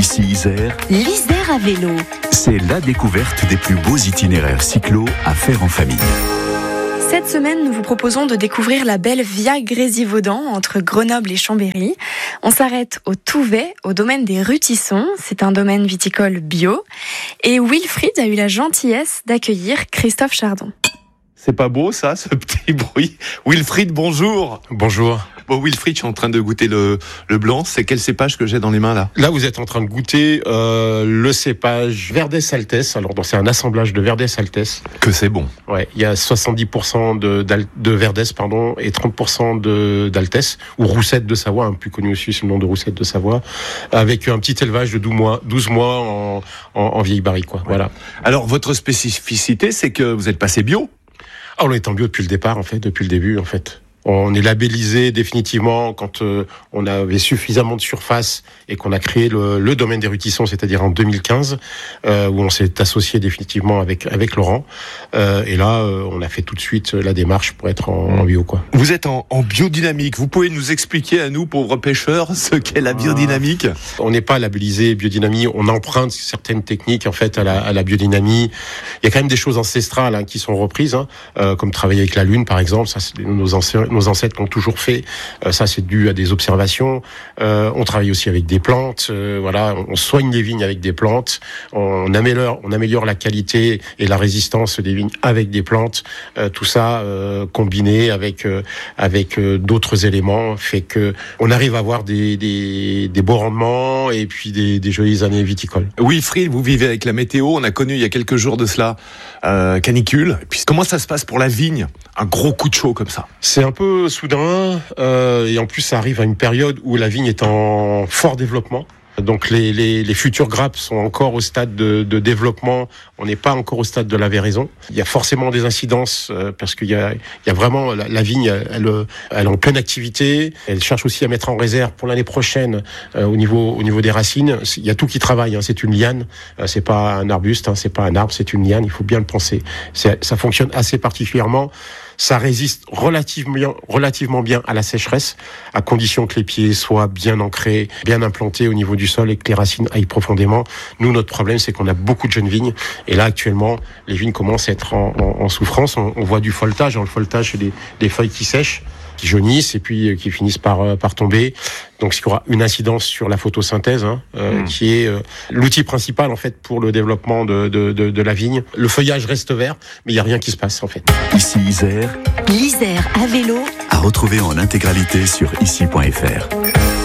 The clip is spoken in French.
Ici Isère, l'Isère à vélo. C'est la découverte des plus beaux itinéraires cyclo à faire en famille. Cette semaine, nous vous proposons de découvrir la belle Via Grésivaudan entre Grenoble et Chambéry. On s'arrête au Touvet, au domaine des Rutissons. C'est un domaine viticole bio. Et Wilfried a eu la gentillesse d'accueillir Christophe Chardon. C'est pas beau ça, ce petit bruit. Wilfried, bonjour. Bonjour. Bon, Wilfried, je suis en train de goûter le blanc. C'est quel cépage que j'ai dans les mains là ? Là, vous êtes en train de goûter le cépage Verdès Altesse. Alors, c'est un assemblage de Verdès Altesse. Que c'est bon. Ouais, il y a 70% de Verdès, et 30% d'Altesse, ou Roussette de Savoie, plus connu aussi sous le nom de Roussette de Savoie, avec un petit élevage de 12 mois en vieille barrique, quoi. Ouais. Voilà. Alors, votre spécificité, c'est que vous êtes passé bio ? On est en bio depuis le départ, depuis le début, On est labellisé définitivement quand on avait suffisamment de surface et qu'on a créé le domaine des Rutissons, c'est-à-dire en 2015, où on s'est associé définitivement avec Laurent. Et là, on a fait tout de suite la démarche pour être en bio, quoi. Vous êtes en biodynamique. Vous pouvez nous expliquer à nous, pauvres pêcheurs, ce qu'est la biodynamique ? On n'est pas labellisé biodynamie. On emprunte certaines techniques à la biodynamie. Il y a quand même des choses ancestrales qui sont reprises, comme travailler avec la lune, par exemple. Ça, c'est nos ancêtres l'ont toujours fait. Ça, c'est dû à des observations. On travaille aussi avec des plantes. On soigne les vignes avec des plantes. On améliore la qualité et la résistance des vignes avec des plantes. Tout ça combiné avec d'autres éléments fait que on arrive à avoir des beaux rendements et puis des jolies années viticoles. Wilfried, vous vivez avec la météo. On a connu il y a quelques jours de cela canicule. Et puis comment ça se passe pour la vigne ? Un gros coup de chaud comme ça. C'est un peu soudain et en plus ça arrive à une période où la vigne est en fort développement. Donc les futures grappes sont encore au stade de développement. On n'est pas encore au stade de la véraison. Il y a forcément des incidences parce qu'il y a vraiment la vigne, elle est en pleine activité. Elle cherche aussi à mettre en réserve pour l'année prochaine au niveau des racines. Il y a tout qui travaille. C'est une liane. C'est pas un arbuste. C'est pas un arbre. C'est une liane. Il faut bien le penser. Ça fonctionne assez particulièrement. Ça résiste relativement bien à la sécheresse, à condition que les pieds soient bien ancrés, bien implantés au niveau du sol et que les racines aillent profondément. Nous, notre problème, c'est qu'on a beaucoup de jeunes vignes. Et là, actuellement, les vignes commencent à être en souffrance. On voit du folletage. Le folletage, c'est des feuilles qui sèchent, qui jaunissent et puis qui finissent par tomber. Donc, il y aura une incidence sur la photosynthèse, qui est l'outil principal pour le développement de la vigne. Le feuillage reste vert, mais il n'y a rien qui se passe Ici Isère, l'Isère à vélo. à retrouver en intégralité sur ici.fr.